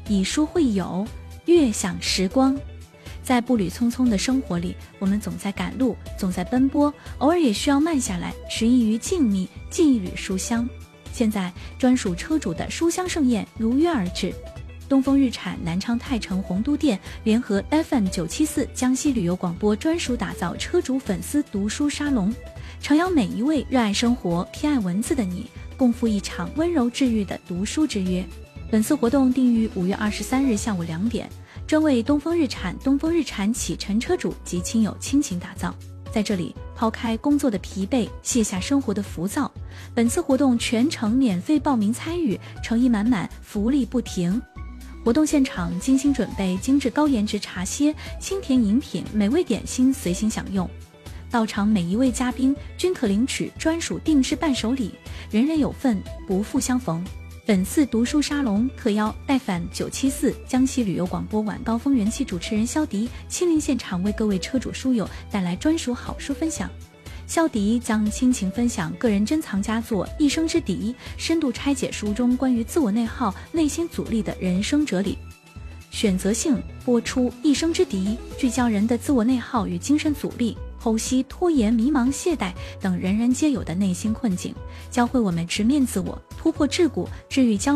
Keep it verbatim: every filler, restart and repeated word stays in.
以书会友，悦享时光。在步履匆匆的生活里，我们总在赶路，总在奔波，偶尔也需要慢下来，寻意于静谧，进一缕书香。现在专属车主的书香盛宴如约而至，东风日产南昌泰城洪都店联合 F M 九七四江西旅游广播专属打造车主粉丝读书沙龙，诚邀每一位热爱生活、偏爱文字的你，共赴一场温柔治愈的读书之约。本次活动定于五月二十三日下午两点，专为东风日产、东风日产启辰车主及亲友倾情打造。在这里，抛开工作的疲惫，卸下生活的浮躁。本次活动全程免费报名参与，诚意满满，福利不停。活动现场精心准备精致高颜值茶歇、清甜饮品、美味点心随心享用。到场每一位嘉宾均可领取专属定制伴手礼，人人有份，不负相逢。本次读书沙龙特邀 F M 九七四江西旅游广播晚高峰人气主持人肖迪亲临现场，为各位车主书友带来专属好书分享。肖迪将倾情分享个人珍藏佳作《一生之敌》，深度拆解书中关于自我内耗、内心阻力的人生哲理。选择性播出《一生之敌》，聚焦人的自我内耗与精神阻力，剖析拖延、迷茫、懈怠等人人皆有的内心困境，教会我们直面自我，突破桎梏，治愈焦